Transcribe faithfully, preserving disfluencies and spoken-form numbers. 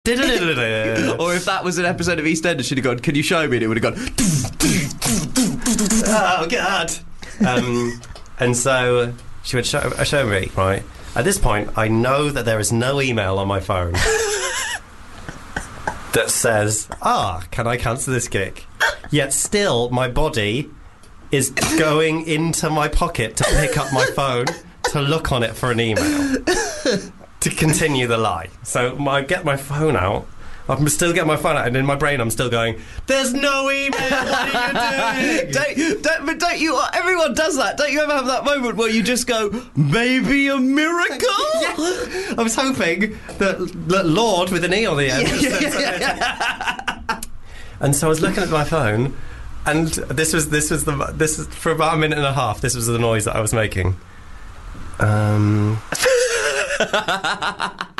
Or if that was an episode of EastEnders, she'd have gone, can you show me? And it would have gone... Oh, God. Um, and so she would show, show me, right? At this point, I know that there is no email on my phone that says, ah, can I cancel this gig? Yet still, my body is going into my pocket to pick up my phone to look on it for an email. To continue the lie. So I get my phone out. I'm still getting my phone out, and in my brain I'm still going, there's no email, what are you doing? don't, don't, but don't you, everyone does that. Don't you ever have that moment where you just go, maybe a miracle? Yeah. I was hoping that, that Lord with an E on the end. Yeah, yeah, yeah. And so I was looking at my phone, and this was this was the this is for about a minute and a half. This was the noise that I was making. Um.